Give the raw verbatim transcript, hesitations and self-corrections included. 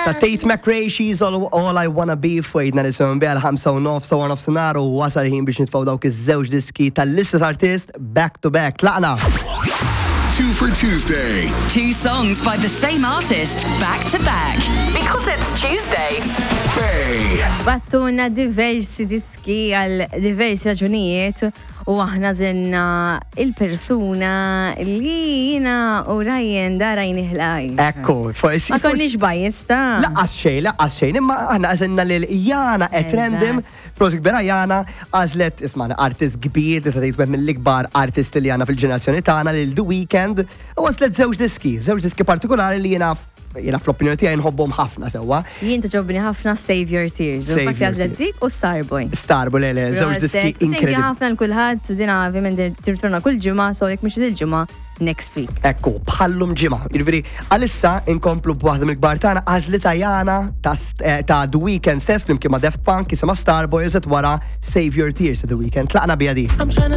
Ta' Tate McRae, she's all, all I wanna be fwejdna nisimgħu biha l-ħamsa u nofs u nofsinhar u wasal ħin biex nitfgħu dawk iż-żewġ diski tal-istess artist back to back. Tlaqna. Two for Tuesday. Two songs by the same artist, back to back. Because it's Tuesday. Faye. Battuna diversi diski għal diversi raġunijiet u aħna zenna il-persuna li jina u Ryan darajn iħlaj. Ekku, forsi. Ma konniex bajista. Laqqas xejn, laqqas xejn, imma aħna għazenna lil Jana et random, prosik bera Jana, għazlet, isma' artist kbir, tista' tgħid mill-ikbar artist li għandna fil-ġenerazzjoni tagħna lil The Weeknd, u għazlet żewġ diski, żewġ diski partikolari li jiena jena fl-opinjoni tiegħi nħobbhom ħafna sewwa. Jien toġobni ħafna Save Your Tears. Save Infatti Your għażlet Tears. dik u Starboy. Starboy lele, żewġ diski Thank you inkredibbli. ħafna l-kulħadd din ovvjament tirtorna kull ġimgħa, so jekk mhux il-ġimgħa next week. Ekku, bħallum ġimgħa. Jiġifieri għalissa inkomplu b'waħda mill-kbar tagħna għażlita Jana ta' The Weeknd stess flimkien ma' Daft Punk isimha Starboy eżed wara Save Your Tears ta' The Weeknd. Tlaqna biha di.